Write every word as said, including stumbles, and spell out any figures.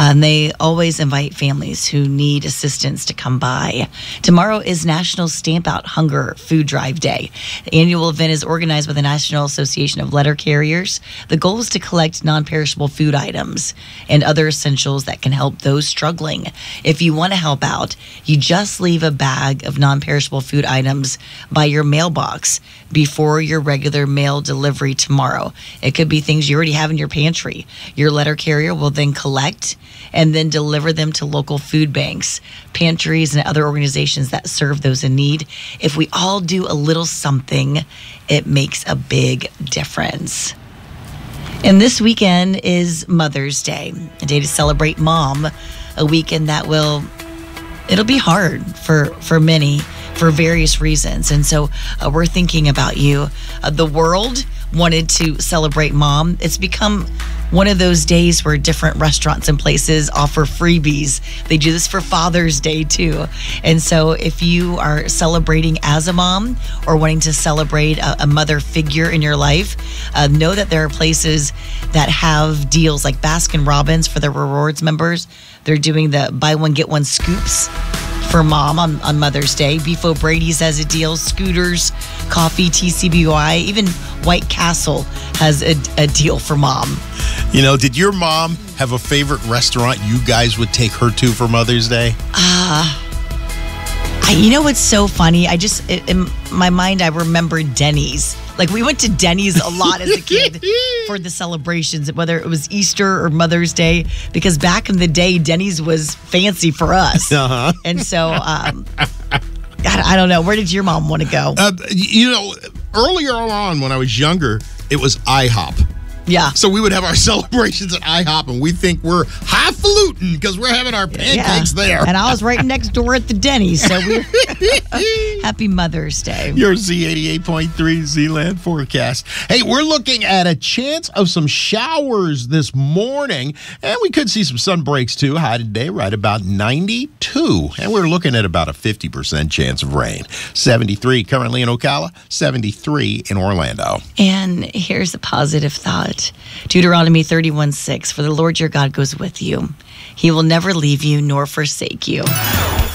and they always invite families who need assistance to come by. Tomorrow is National Stamp Out Hunger Food Drive Day. The annual event is organized by the National Association of Letter Carriers. The goal is to collect non-perishable food items and other essentials that can help those struggling. If you want to help out, you just leave a bag of non-perishable food items by your mailbox before your regular mail delivery tomorrow. It could be things you already have in your pantry. Your letter carrier will then collect and then deliver them to local food banks, pantries, and other organizations that serve those in need. If we all do a little something, it makes a big difference. And this weekend is Mother's Day, a day to celebrate mom, a weekend that will, it'll be hard for, for many for various reasons. And so uh, we're thinking about you. Uh, the world wanted to celebrate mom. It's become one of those days where different restaurants and places offer freebies. They do this for Father's Day too. And so if you are celebrating as a mom or wanting to celebrate a, a mother figure in your life, uh, know that there are places that have deals like Baskin Robbins for their rewards members. They're doing the buy one, get one scoops for mom on, on Mother's Day. Beef O'Brady's has a deal. Scooters, coffee, T C B Y, even White Castle has a, a deal for mom. You know, did your mom have a favorite restaurant you guys would take her to for Mother's Day? Ah. Uh, I, you know what's so funny? I just, in my mind, I remember Denny's. Like, we went to Denny's a lot as a kid for the celebrations, whether it was Easter or Mother's Day, because back in the day, Denny's was fancy for us. Uh-huh. And so, um, I, I don't know. Where did your mom want to go? Uh, you know, earlier on when I was younger, it was IHOP. Yeah. So we would have our celebrations at IHOP, and we think we're highfalutin because we're having our pancakes yeah. there. And I was right next door at the Denny's, so we're happy Mother's Day. Your Z eighty-eight point three Z-Land forecast. Hey, we're looking at a chance of some showers this morning, and we could see some sun breaks too. High today, right about ninety-two, and we're looking at about a fifty percent chance of rain. seventy-three currently in Ocala, seventy-three in Orlando. And here's a positive thought. Deuteronomy thirty-one six, for the Lord your God goes with you. He will never leave you nor forsake you.